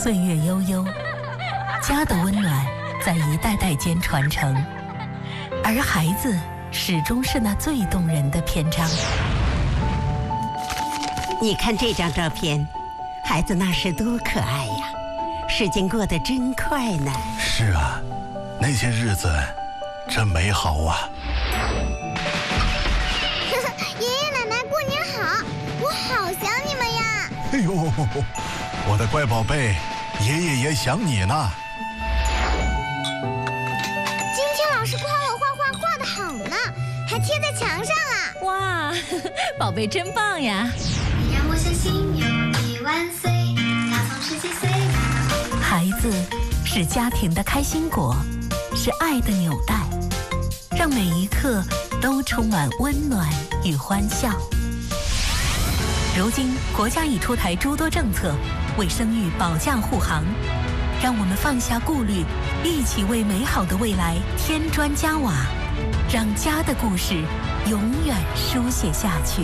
岁月悠悠，家的温暖在一代代间传承，而孩子始终是那最动人的篇章。 你看这张照片，孩子那时多可爱呀，时间过得真快呢。 是啊，那些日子真美好啊。 爷爷奶奶过年好，我好想你们呀。 哎呦，我的乖宝贝，爷爷也想你呢。 今天老师夸我画画画得好呢，还贴在墙上啊。 哇，宝贝真棒呀。 你让我相信有你万岁，他从17岁。 孩子是家庭的开心果，是爱的纽带，让每一刻都充满温暖与欢笑。如今国家已出台诸多政策，为生育保驾护航，让我们放下顾虑，一起为美好的未来添砖加瓦，让家的故事永远书写下去。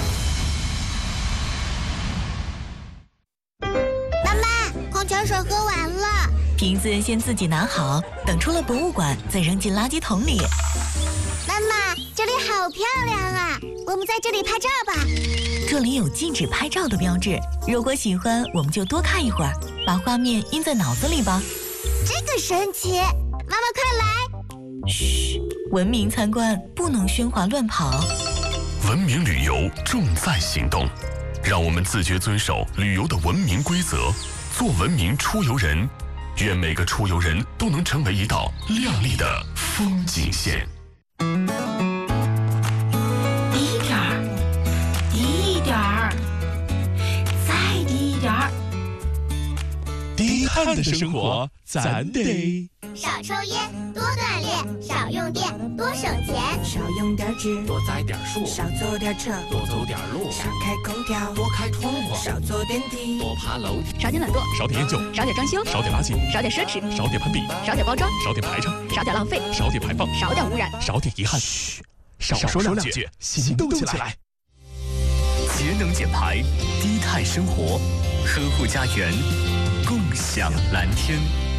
妈妈，矿泉水喝完了， 瓶子先自己拿好，等出了博物馆再扔进垃圾桶里。 妈妈，这里好漂亮啊，我们在这里拍照吧。 这里有禁止拍照的标志，如果喜欢我们就多看一会儿，把画面印在脑子里吧。 这个神奇，妈妈快来。 嘘，文明参观不能喧哗乱跑。 文明旅游重在行动，让我们自觉遵守旅游的文明规则，做文明出游人。愿每个出游人都能成为一道亮丽的风景线。 低点儿，低一点儿，再低一点儿。 低碳的生活，咱得少抽烟，多锻炼，少用电，多省钱。 少用点纸， 多栽点树， 少坐点车， 多走点路， 少开空调， 多开窗户， 少坐电梯， 多爬楼梯。 少点懒惰， 少点烟酒， 少点装修， 少点垃圾， 少点奢侈， 少点攀比， 少点包装， 少点排场， 少点浪费， 少点排放， 少点污染， 少点遗憾。嘘，少说两句，行动起来。 节能减排，低碳生活，呵护家园，共享蓝天。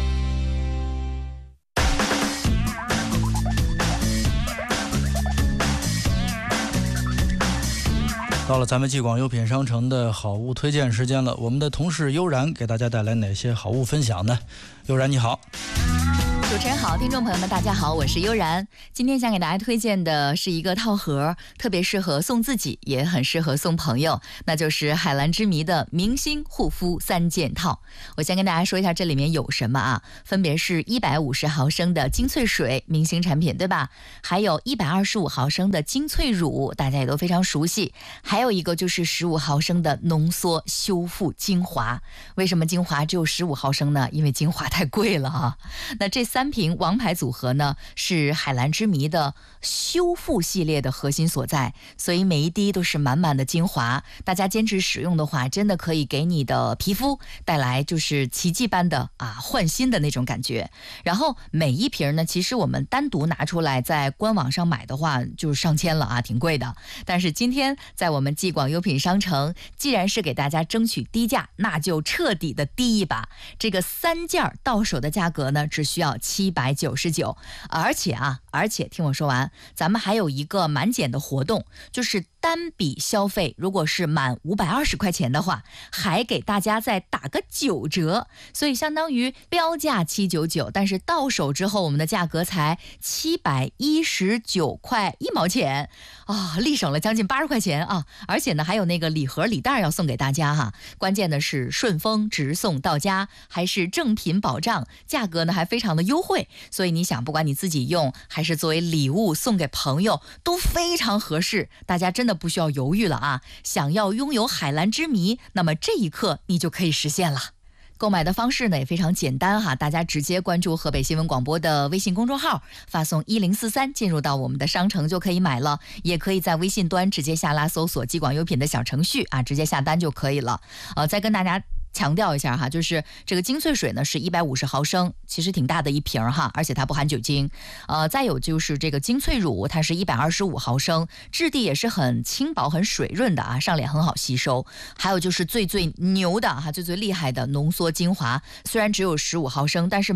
到了咱们继广优品商城的好物推荐时间了，我们的同事悠然给大家带来哪些好物分享呢？悠然你好。 主持人好，听众朋友们大家好，我是悠然。今天想给大家推荐的是一个套盒，特别适合送自己，也很适合送朋友，那就是海蓝之谜的明星护肤3件套。我先跟大家说一下这里面有什么啊，分别是150毫升的精粹水，明星产品对吧？还有125毫升的精粹乳，大家也都非常熟悉。还有一个就是15毫升的浓缩修复精华。为什么精华只有15毫升呢？因为精华太贵了啊。那这3瓶王牌组合呢，是海蓝之谜的修复系列的核心所在，所以每一滴都是满满的精华。大家坚持使用的话，真的可以给你的皮肤带来就是奇迹般的焕新的那种感觉。然后每一瓶呢，其实我们单独拿出来在官网上买的话，就是上千了啊，挺贵的。但是今天在我们继广优品商城，既然是给大家争取低价，那就彻底的低一把。这个3件到手的价格呢，只需要799，而且听我说完，咱们还有一个满减的活动，就是单笔消费如果是满520块钱的话，还给大家再打个9折，所以相当于标价799，但是到手之后我们的价格才719块1毛钱啊，立省了将近80块钱啊！而且呢，还有那个礼盒礼袋要送给大家哈。关键的是顺丰直送到家，还是正品保障，价格呢还非常的优惠，所以你想，不管你自己用还是作为礼物送给朋友，都非常合适。大家真的不需要犹豫了啊！想要拥有海蓝之谜，那么这一刻你就可以实现了。购买的方式呢也非常简单哈，大家直接关注河北新闻广播的微信公众号，发送1043进入到我们的商城就可以买了，也可以在微信端直接下拉搜索继广优品的小程序啊，直接下单就可以了。再跟大家强调一下哈，就是这个精粹水呢是150毫升，其实挺大的一瓶哈，而且它不含酒精。再有就是这个精粹乳，它是125毫升，质地也是很轻薄、很水润的啊，上脸很好吸收。还有就是最牛的哈，最厉害的浓缩精华，虽然只有15毫升，但是